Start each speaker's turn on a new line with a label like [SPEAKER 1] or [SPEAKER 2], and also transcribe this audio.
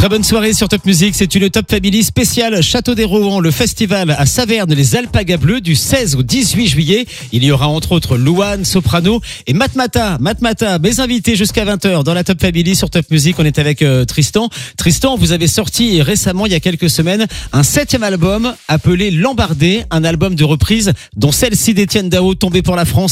[SPEAKER 1] Très bonne soirée sur Top Music, c'est une Top Family spéciale Château des Rohan, le festival à Saverne, les Alpagas Bleus du 16 au 18 juillet. Il y aura entre autres Louane, Soprano et Matmata, mes invités jusqu'à 20h dans la Top Family sur Top Music. On est avec Tristan. Tristan, vous avez sorti récemment, il y a quelques semaines, un 7e album appelé L'Embardé, un album de reprise dont celle-ci d'Étienne Dao, Tombé pour la France.